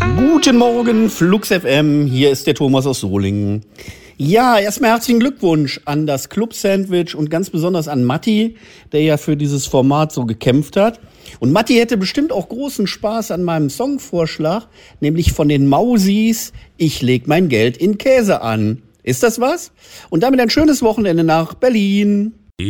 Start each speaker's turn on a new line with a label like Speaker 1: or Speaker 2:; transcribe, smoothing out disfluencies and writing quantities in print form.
Speaker 1: Guten Morgen, Flux FM, hier ist der Thomas aus Solingen. Ja, erstmal herzlichen Glückwunsch an das Club-Sandwich und ganz besonders an Matti, der ja für dieses Format so gekämpft hat. Und Matti hätte bestimmt auch großen Spaß an meinem Songvorschlag, nämlich von den Mausis, ich leg mein Geld in Käse an. Ist das was? Und damit ein schönes Wochenende nach Berlin.